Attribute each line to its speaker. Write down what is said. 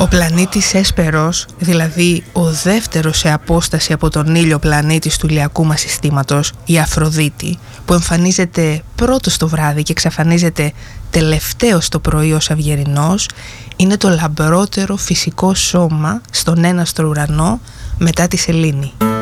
Speaker 1: Ο πλανήτης Έσπερος, δηλαδή ο δεύτερος σε απόσταση από τον ήλιο πλανήτης του ηλιακού μας συστήματος, η Αφροδίτη, που εμφανίζεται πρώτος το βράδυ και εξαφανίζεται τελευταίος το πρωί ως αυγερινός, είναι το λαμπρότερο φυσικό σώμα στον έναστρο ουρανό μετά τη σελήνη.